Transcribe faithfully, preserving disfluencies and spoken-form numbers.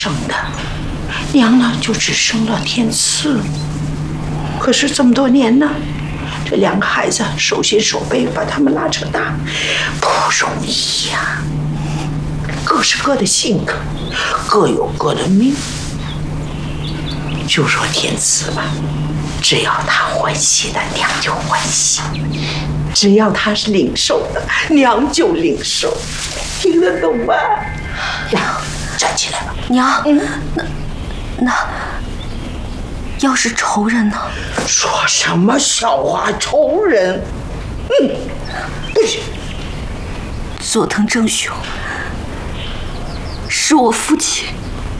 生的，娘呢就只生了天赐。可是这么多年呢，这两个孩子手心手背把他们拉扯大，不容易呀。各是各的性格，各有各的命。就说天赐吧，只要他欢喜的，娘就欢喜；只要他是领受的，娘就领受。听得懂吗？来，站起来吧。 娘，嗯，那那要是仇人呢？ 说什么笑话？仇人？嗯，不许。 佐藤正雄是我父亲。